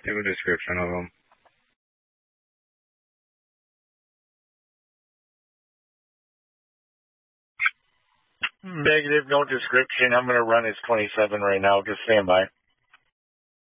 Give a description of them. Negative, no description. I'm going to run his 27 right now. Just stand by.